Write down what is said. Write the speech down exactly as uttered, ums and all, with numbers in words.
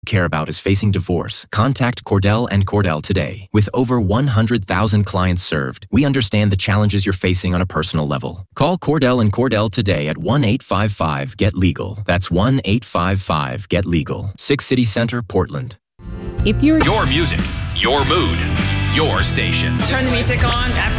care about is facing divorce, contact Cordell and Cordell today. With over one hundred thousand clients served, we understand the challenges you're facing on a personal level. Call Cordell and Cordell today at one eight five five get legal. That's one eight five five get legal. Six City Center, Portland. If you're your music, your mood, your station. Turn the music on. Absolutely.